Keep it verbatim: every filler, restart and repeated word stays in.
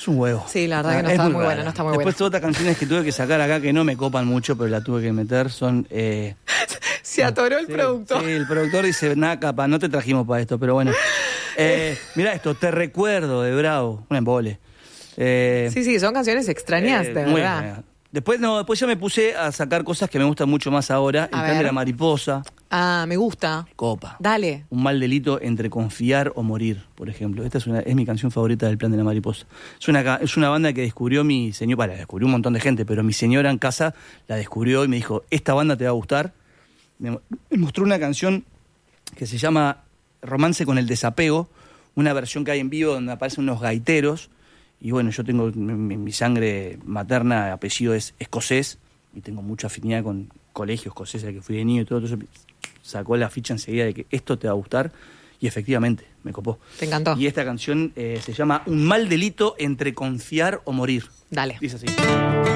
Es un huevo. Sí, la verdad que no es está muy rara. buena, no está muy Después buena. otras canciones que tuve que sacar acá que no me copan mucho, pero la tuve que meter, son... Eh, Se atoró el sí, productor. Sí, el productor dice, nada, capa, no te trajimos para esto, pero bueno. Eh, mirá esto, Te recuerdo, de Bravo, un embole. Eh, Sí, sí, son canciones extrañas, eh, de muy verdad. extrañas. Después, no, después ya me puse a sacar cosas que me gustan mucho más ahora. El A plan de ver. la mariposa, Ah, me gusta. copa. Dale. Un mal delito entre confiar o morir, por ejemplo. Esta es, una, es mi canción favorita del Plan de la Mariposa. Es una, ca- es una banda que descubrió mi señor, para, la descubrió un montón de gente, pero mi señora en casa la descubrió y me dijo, esta banda te va a gustar. Me, mo- me mostró una canción que se llama Romance con el desapego, una versión que hay en vivo donde aparecen unos gaiteros. Y bueno, yo tengo, mi, mi sangre materna, apellido es escocés, y tengo mucha afinidad con colegio escocés al que fui de niño y todo. Entonces sacó la ficha enseguida de que esto te va a gustar, y efectivamente, me copó. Te encantó. Y esta canción eh, se llama Un mal delito entre confiar o morir. Dale. Dice así.